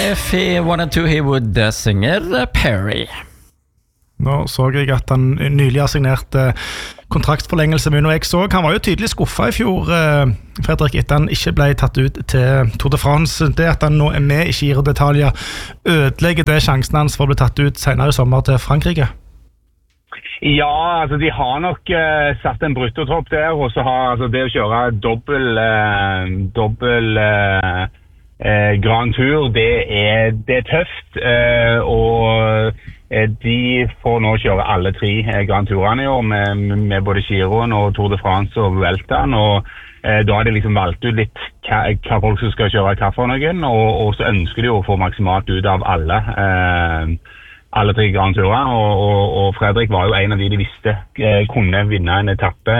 if he wanted to, he would synger Perry. Nå så jeg at han nylig har signert kontraktforlengelse med UNO. Jeg så, han var jo tydelig skuffet I fjor, Fredrik, etter han ikke ble tatt ut til Tour de France. Det at han nå med I Giro d'Italia ødelegger det sjansen hans for å bli tatt ut senere I sommer til Frankrike? Ja, altså de har nok satt en bruttotropp der, og så har altså, det å kjøre dobbel Grand Tour, det er tøft, og de får nå kjøre alle 3 Grand Tourene I år med både Giroen og Tour de France og Vueltaen, og da har de liksom valgt ut litt hva folk som skal kjøre hva for noen, og så ønsker de å få maksimalt ut av alle 3 Grand Tourer, og Fredrik var jo en av de visste kunne vinne en etappe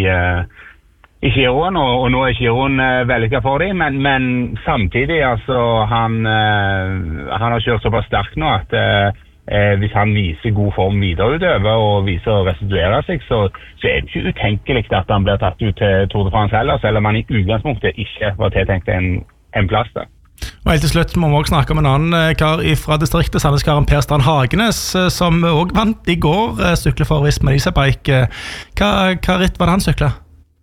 I Giroen, og nå Giroen vellykket for dem, men samtidig, altså, han har kjørt såpass sterkt nå at hvis han viser god form videreutøver og viser å restituere seg, så det ikke utenkelig at han blir tatt ut til Tour de France heller, selv om han I utgangspunktet ikke var tiltenkt en plass der. Og helt til slutt må vi også snakke om en annen kar fra distriktet, Sandneskaren Per Strand Hagenes, som også vant I går sykler for Visma Isabike. Hva ritt var det han syklet?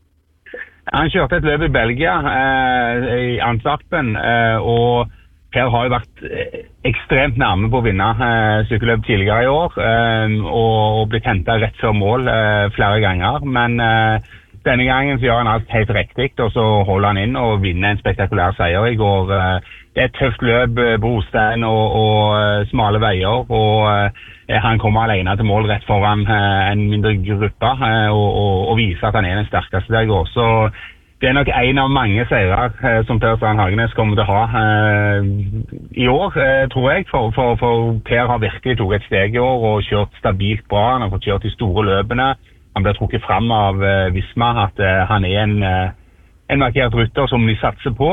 Han kjørte et løp I Belgia, I Antwerpen, og Per har jo vært ekstremt nærme på å vinne sykkelløp tidligere I år, og blitt hentet rett før mål flere ganger, men denne gangen så gjør han alt helt riktig, og så holder han inn og vinner en spektakulær seier I går. Det et tøft løp, brostein og smale veier, og han kommer alene til mål rett foran en mindre gruppe, og viser at han den sterkeste der I går. Så det nok en av mange seirer som Per Strand Hagenes kommer til å ha I år, tror jeg, for Per har virkelig tog et steg I år og kjørt stabilt bra. Han har fått kjørt de store løpene. Han blir trukket frem av Visma at han en markert rytter som de satser på,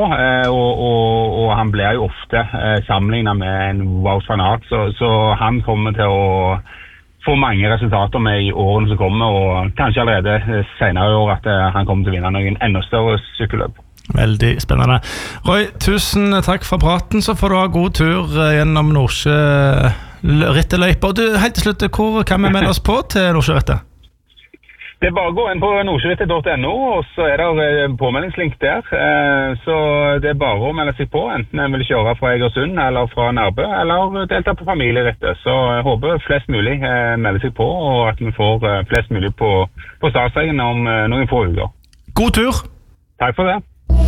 og han blir jo ofte sammenlignet med en Wout van Aert, så han kommer til å få mange resultater med I årene som kommer, og kanskje allerede senere I år at han kommer til å vinne noen enda større sykkelløp. Veldig spennende. Roy, tusen takk for praten, så får du ha god tur gjennom Nordsjø ritteløyper. Og du, helt til slutt, hvor kan vi melde oss på til Nordsjø rittet? Det bare å gå inn på nordsjørittet.no, og så det en påmeldingslink der. Så det bare å melde seg på, enten en vil kjøre fra Egersund eller fra Nærbø, eller delta på familierittet. Så jeg håper flest mulig melder seg på, og at vi får flest mulig på startstreken om noen få uker. God tur! Takk for det.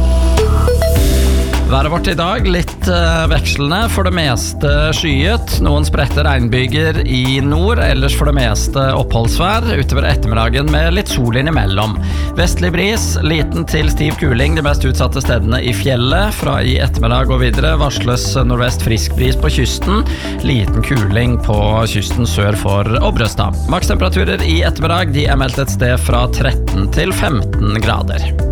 Været vårt I dag litt vekslende, for det meste skyet, noen spredte regnbyger I nord, ellers for det meste oppholdsvær, utover ettermiddagen med litt sol innimellom. Vestlig bris, liten til stiv kuling de mest utsatte stedene I fjellet, fra I ettermiddag og videre varsles nordvest frisk bris på kysten, liten kuling på kysten sør for Obrestad. Makstemperaturer I ettermiddag de meldt et sted fra 13 til 15 grader.